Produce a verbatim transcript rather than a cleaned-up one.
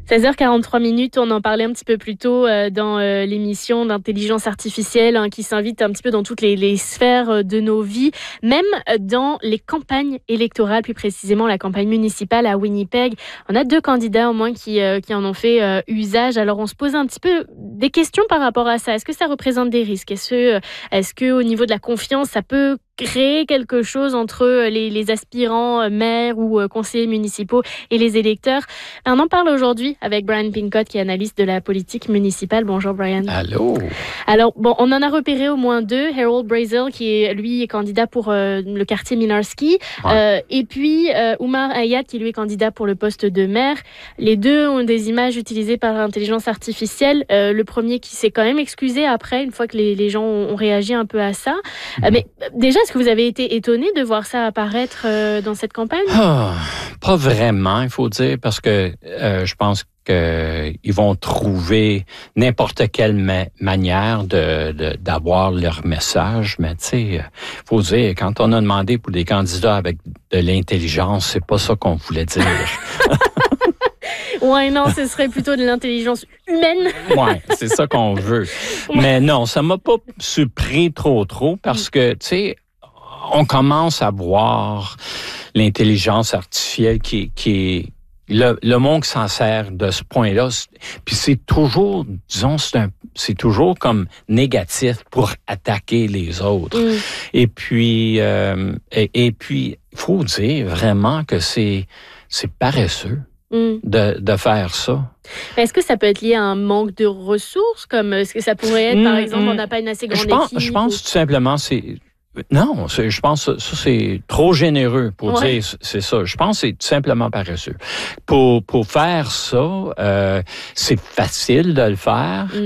seize heures quarante-trois minutes, on en parlait un petit peu plus tôt euh, dans euh, l'émission d'intelligence artificielle hein, qui s'invite un petit peu dans toutes les, les sphères de nos vies, même dans les campagnes électorales, plus précisément la campagne municipale à Winnipeg. On a deux candidats au moins qui, euh, qui en ont fait euh, usage. Alors on se pose un petit peu des questions par rapport à ça. Est-ce que ça représente des risques? Est-ce que, est-ce que au niveau de la confiance, ça peut créer quelque chose entre les, les aspirants maires ou conseillers municipaux et les électeurs? On en parle aujourd'hui avec Brian Pincott, qui est analyste de la politique municipale. Bonjour Brian. Allô. Alors, bon, on en a repéré au moins deux. Harold Brazel, qui est, lui, est candidat pour euh, le quartier Minarski. Ouais. Euh, et puis, euh, Oumar Hayat, qui lui est candidat pour le poste de maire. Les deux ont des images utilisées par l'intelligence artificielle. Euh, le premier qui s'est quand même excusé après, une fois que les, les gens ont, ont réagi un peu à ça. Mmh. Euh, mais déjà, est-ce que vous avez été étonné de voir ça apparaître euh, dans cette campagne? Oh, pas vraiment, il faut dire, parce que euh, je pense qu'ils vont trouver n'importe quelle ma- manière de, de, d'avoir leur message. Mais tu sais, il faut dire, quand on a demandé pour des candidats avec de l'intelligence, c'est pas ça qu'on voulait dire. Ouais, non, ce serait plutôt de l'intelligence humaine. Ouais, c'est ça qu'on veut. Ouais. Mais non, ça m'a pas surpris trop, trop, parce que, tu sais, on commence à voir l'intelligence artificielle qui, qui est le, le monde qui s'en sert de ce point-là. Puis c'est toujours, disons, c'est, un, c'est toujours comme négatif pour attaquer les autres. Mm. Et puis, euh, et, et puis, il faut dire vraiment que c'est, c'est paresseux. Mm. De, de faire ça. Est-ce que ça peut être lié à un manque de ressources, comme est-ce que ça pourrait être, mm, par exemple, mm. on n'a pas une assez grande je pense, équipe? Je pense ou... tout simplement, c'est... Non, c'est, je pense que ça, c'est trop généreux pour ouais. dire c'est ça. Je pense que c'est tout simplement paresseux. Pour, pour faire ça, euh, c'est facile de le faire, mm.